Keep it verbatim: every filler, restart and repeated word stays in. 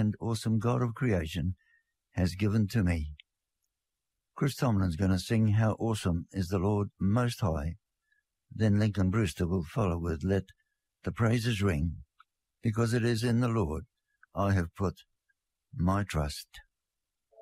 and awesome God of creation has given to me. Chris Tomlin's going to sing How Awesome is the Lord Most High. Then Lincoln Brewster will follow with Let the Praises Ring, because it is in the Lord I have put my trust.